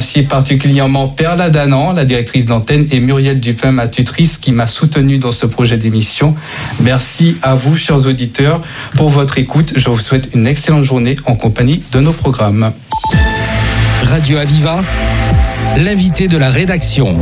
remercier particulièrement Perla Danan, la directrice d'antenne, et Muriel Dupin, ma tutrice, qui m'a soutenu dans ce projet d'émission. Merci à vous, chers auditeurs, pour votre écoute. Je vous souhaite une excellente journée en compagnie de nos programmes. Radio Aviva, l'invité de la rédaction.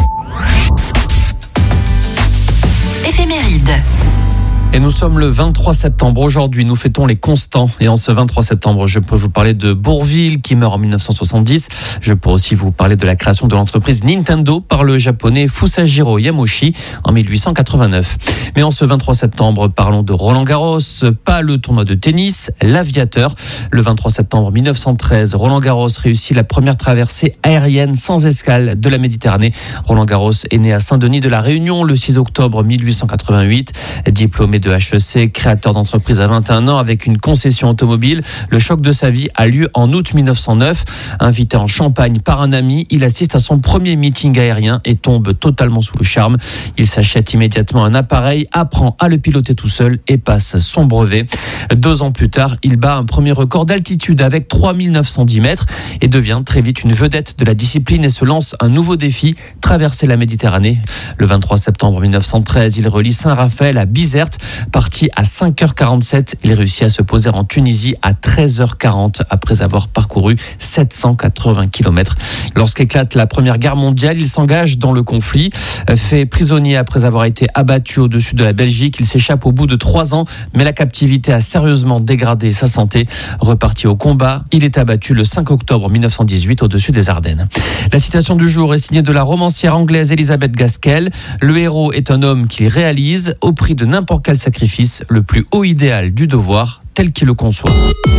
Éphéméride. Et nous sommes le 23 septembre. Aujourd'hui, nous fêtons les constants. Et en ce 23 septembre, je peux vous parler de Bourvil, qui meurt en 1970. Je peux aussi vous parler de la création de l'entreprise Nintendo par le japonais Fusajiro Yamoshi en 1889. Mais en ce 23 septembre, parlons de Roland Garros, pas le tournoi de tennis, l'aviateur. Le 23 septembre 1913, Roland Garros réussit la première traversée aérienne sans escale de la Méditerranée. Roland Garros est né à Saint-Denis de la Réunion le 6 octobre 1888. Diplômé de HEC, créateur d'entreprise à 21 ans avec une concession automobile, le choc de sa vie a lieu en août 1909. Invité en Champagne par un ami, il assiste à son premier meeting aérien et tombe totalement sous le charme. Il s'achète immédiatement un appareil, apprend à le piloter tout seul et passe son brevet. 2 ans plus tard, il bat un premier record d'altitude avec 3910 mètres et devient très vite une vedette de la discipline et se lance un nouveau défi, traverser la Méditerranée. Le 23 septembre 1913, il relie Saint-Raphaël à Bizerte. Parti à 5h47, il réussit à se poser en Tunisie à 13h40 après avoir parcouru 780 km. Lorsqu'éclate la Première Guerre mondiale, il s'engage dans le conflit. Fait prisonnier après avoir été abattu au-dessus de la Belgique, il s'échappe au bout de 3 ans, mais la captivité a sérieusement dégradé sa santé. Reparti au combat, il est abattu le 5 octobre 1918 au-dessus des Ardennes. La citation du jour est signée de la romancière anglaise Elizabeth Gaskell. Le héros est un homme qui réalise, au prix de n'importe quel sacrifice, le plus haut idéal du devoir tel qu'il le conçoit.